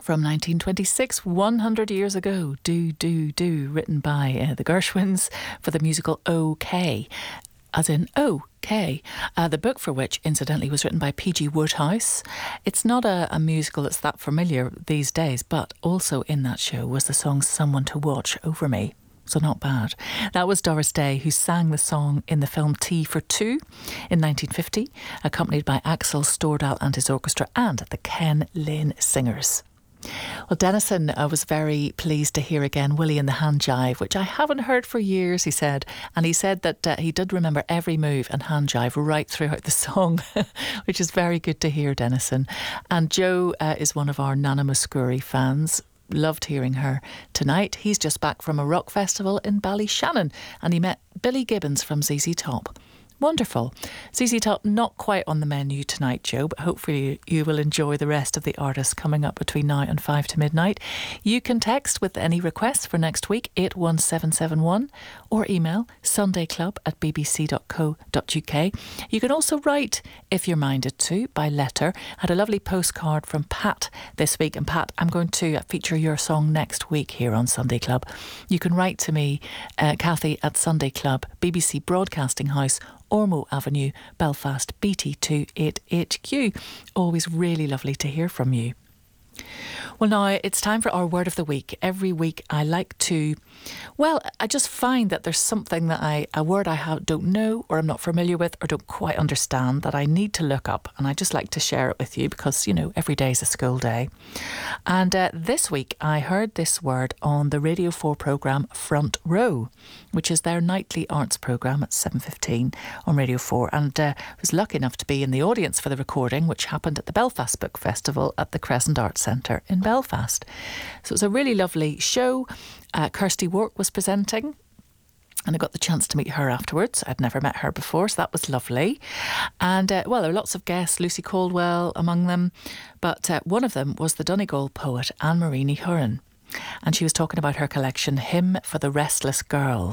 from 1926, 100 years ago. Do, do, do, written by the Gershwins for the musical OK, as in OK. The book for which, incidentally, was written by P.G. Wodehouse. It's not a musical that's that familiar these days, but also in that show was the song Someone to Watch Over Me. So not bad. That was Doris Day, who sang the song in the film Tea for Two in 1950, accompanied by Axel Stordahl and his orchestra and the Ken Lin Singers. Well, Denison was very pleased to hear again Willie and the Hand Jive, which I haven't heard for years, he said. And he said that he did remember every move and hand jive right throughout the song, which is very good to hear, Denison. And Joe is one of our Nana Muscuri fans. Loved hearing her tonight. He's just back from a rock festival in Ballyshannon and he met Billy Gibbons from ZZ Top. Wonderful. ZZ Top not quite on the menu tonight, Joe, but hopefully you will enjoy the rest of the artists coming up between now and 5 to midnight. You can text with any requests for next week, 81771, or email sundayclub@bbc.co.uk. You can also write, if you're minded to, by letter. I had a lovely postcard from Pat this week, and Pat, I'm going to feature your song next week here on Sunday Club. You can write to me, Kathy at Sunday Club, BBC Broadcasting House, Ormeau Avenue, Belfast, BT28HQ. Always really lovely to hear from you. Well, now it's time for our word of the week. Every week I like to, I just find that there's something that a word I don't know or I'm not familiar with or don't quite understand that I need to look up, and I just like to share it with you because, every day is a school day. And this week I heard this word on the Radio 4 programme Front Row, which is their nightly arts programme at 7:15 on Radio 4, and was lucky enough to be in the audience for the recording, which happened at the Belfast Book Festival at the Crescent Arts Centre in Belfast. So it was a really lovely show. Kirsty Wark was presenting, and I got the chance to meet her afterwards. I'd never met her before, so that was lovely. And, there were lots of guests, Lucy Caldwell among them, but one of them was the Donegal poet Anne Marie Ní Huireann. And she was talking about her collection, Hymn for the Restless Girl.